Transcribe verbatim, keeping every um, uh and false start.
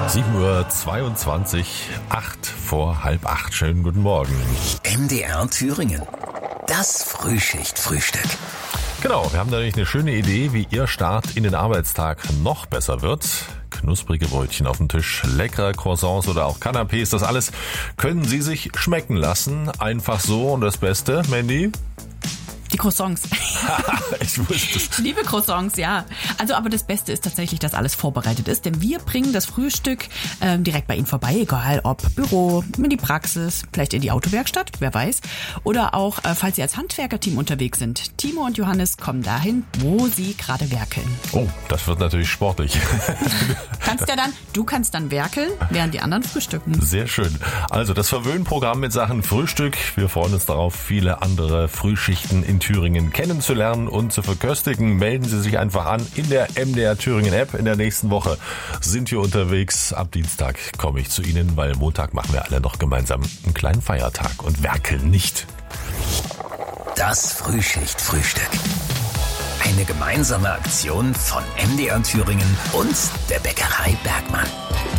sieben Uhr zweiundzwanzig, acht vor halb acht. Schönen guten Morgen. M D R Thüringen. Das Frühschicht-Frühstück. Genau, wir haben natürlich eine schöne Idee, wie Ihr Start in den Arbeitstag noch besser wird. Knusprige Brötchen auf dem Tisch, leckere Croissants oder auch Canapés, das alles können Sie sich schmecken lassen. Einfach so. Und das Beste, Mandy? Die Croissants. Ich wusste es. Ich liebe Croissants, ja. Also, aber das Beste ist tatsächlich, dass alles vorbereitet ist, denn wir bringen das Frühstück ähm, direkt bei Ihnen vorbei, egal ob Büro, in die Praxis, vielleicht in die Autowerkstatt, wer weiß. Oder auch, äh, falls Sie als Handwerkerteam unterwegs sind. Timo und Johannes kommen dahin, wo Sie gerade werkeln. Oh, das wird natürlich sportlich. Kannst ja dann, du kannst dann werkeln, während die anderen frühstücken. Sehr schön. Also das Verwöhnprogramm mit Sachen Frühstück. Wir freuen uns darauf, viele andere Frühschichten in Thüringen kennenzulernen und zu verköstigen. Melden Sie sich einfach an in der M D R Thüringen App. In der nächsten Woche sind wir unterwegs. Ab Dienstag komme ich zu Ihnen, weil Montag machen wir alle noch gemeinsam einen kleinen Feiertag und werkeln nicht. Das Frühschicht-Frühstück. Eine gemeinsame Aktion von M D R Thüringen und der Bäckerei Bergmann.